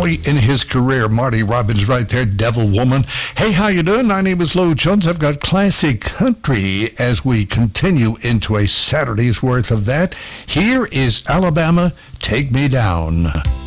point in his career. Marty Robbins right there, Devil Woman. Hey, how you doing? My name is Lou Jones. I've got classic country as we continue into a Saturday's worth of that. Here is Alabama, Take Me Down.